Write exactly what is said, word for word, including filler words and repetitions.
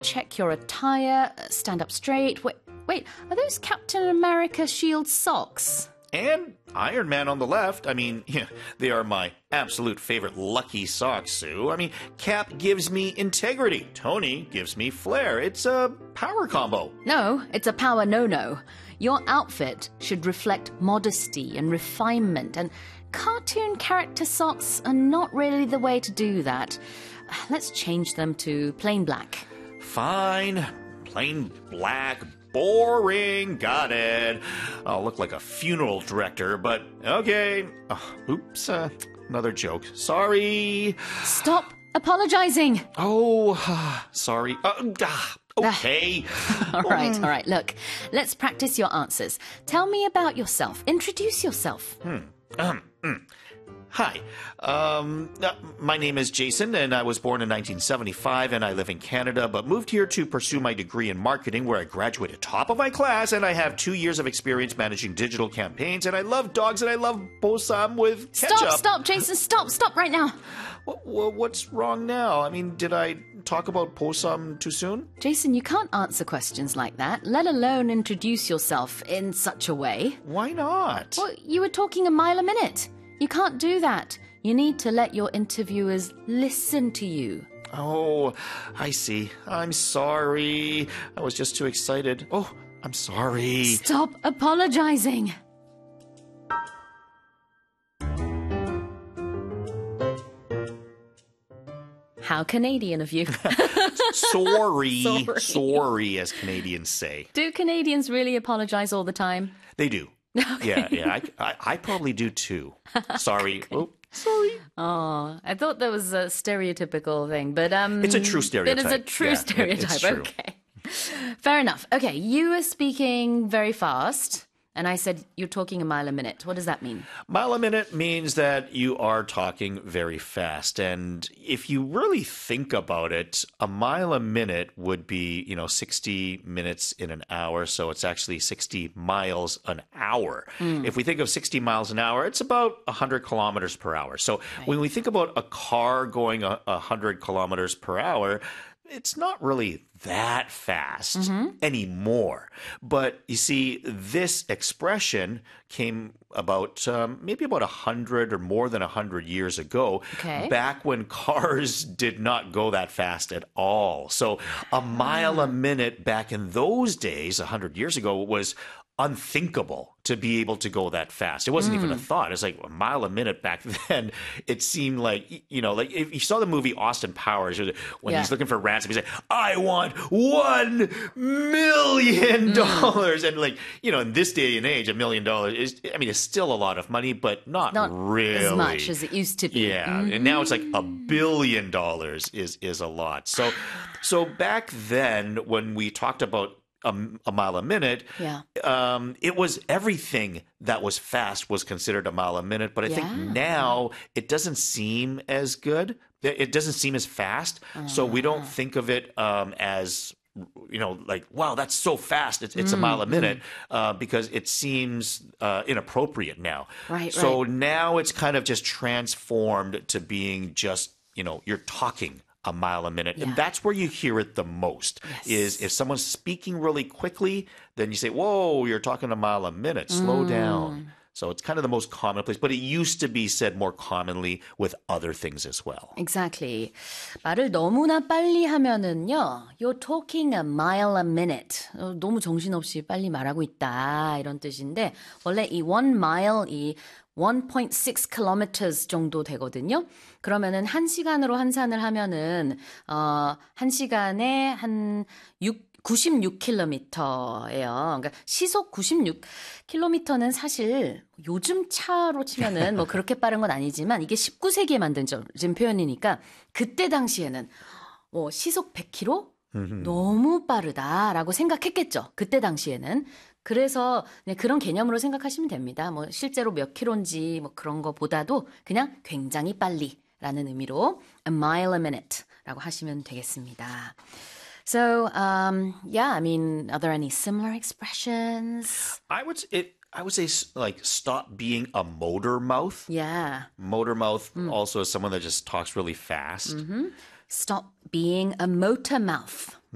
check your attire, stand up straight. Wait, wait, are those Captain America shield socks? And Iron Man on the left. I mean, yeah, they are my absolute favorite lucky socks, Sue. I mean, Cap gives me integrity. Tony gives me flair. It's a power combo. No, it's a power no-no. Your outfit should reflect modesty and refinement, and cartoon character socks are not really the way to do that. Let's change them to plain black. Fine. Plain black. Boring. Got it. I'll look like a funeral director, but okay. Oh, oops. Uh, another joke. Sorry. Stop apologizing. Oh, sorry. Uh, ah, okay. all right, all right. Look, let's practice your answers. Tell me about yourself. Introduce yourself. Hmm. Um, mm. Hi, um, uh, my name is Jason, and I was born in nineteen seventy-five, and I live in Canada, but moved here to pursue my degree in marketing, where I graduated top of my class, and I have two years of experience managing digital campaigns, and I love dogs, and I love bossam with ketchup. Stop, stop, Jason, stop, stop right now. What, what, what's wrong now? I mean, did I talk about bossam too soon? Jason, you can't answer questions like that, let alone introduce yourself in such a way. Why not? Well, you were talking a mile a minute. You can't do that. You need to let your interviewers listen to you. Oh, I see. I'm sorry. I was just too excited. Oh, I'm sorry. Stop apologizing. How Canadian of you. sorry, sorry. Sorry, as Canadians say. Do Canadians really apologize all the time? They do. Okay. Yeah, yeah. I, I, I probably do too. Sorry. Oh, sorry. Oh, I thought that was a stereotypical thing, but um, it's a true stereotype. It is a true yeah, stereotype. It's true. Okay, fair enough. Okay, you were speaking very fast, and I said you're talking a mile a minute. What does that mean? Mile a minute means that you are talking very fast. And if you really think about it, a mile a minute would be, you know, sixty minutes in an hour. So it's actually sixty miles an hour. Mm. If we think of sixty miles an hour, it's about one hundred kilometers per hour. So right. when we think about a car going a one hundred kilometers per hour, it's not really that fast mm-hmm. anymore. But you see, this expression came about um, maybe about a hundred or more than a hundred years ago, okay. back when cars did not go that fast at all. So a mile a minute back in those days, a hundred years ago, was unthinkable to be able to go that fast. It wasn't mm. even a thought. It's like a mile a minute back then. It seemed like, you know, like if you saw the movie Austin Powers, when yeah. he's looking for ransom, he's like, I want one million dollars. Mm. And like, you know, in this day and age, a million dollars is, I mean, it's still a lot of money, but not, not really as much as it used to be. Yeah. Mm-hmm. And now it's like a billion dollars is, is a lot. So, so back then when we talked about A, a mile a minute, yeah. um, it was everything that was fast was considered a mile a minute. But I yeah. think now it doesn't seem as good. It doesn't seem as fast. Uh-huh. So we don't think of it um, as, you know, like, wow, that's so fast. It's, it's mm, a mile a minute mm. uh, because it seems uh, inappropriate now. Right, so right. now it's kind of just transformed to being just, you know, you're talking a mile a minute. Yeah. And that's where you hear it the most, yes. is if someone's speaking really quickly, then you say, whoa, you're talking a mile a minute. Slow mm. down. So it's kind of the most commonplace, but it used to be said more commonly with other things as well. Exactly. 말을 너무나 빨리 하면은요, you're talking a mile a minute. 어, 너무 정신없이 빨리 말하고 있다 이런 뜻인데 원래 이 one mile 이 one point six kilometers 정도 되거든요. 그러면은 한 시간으로 환산을 하면은 어, 한 시간에 한 육 구십육 킬로미터예요. 그러니까 시속 구십육 킬로미터는 사실 요즘 차로 치면은 뭐 그렇게 빠른 건 아니지만 이게 십구 세기에 만든 지금 표현이니까 그때 당시에는 뭐 시속 백 킬로미터 너무 빠르다라고 생각했겠죠. 그때 당시에는. 그래서 그런 개념으로 생각하시면 됩니다. 뭐 실제로 몇 킬로인지 뭐 그런 거보다도 그냥 굉장히 빨리라는 의미로 a mile a minute라고 하시면 되겠습니다. So, um, yeah, I mean, are there any similar expressions? I would it. I would say like stop being a motor mouth. Yeah. Motor mouth mm. also is someone that just talks really fast. Mm-hmm. Stop being a motor mouth.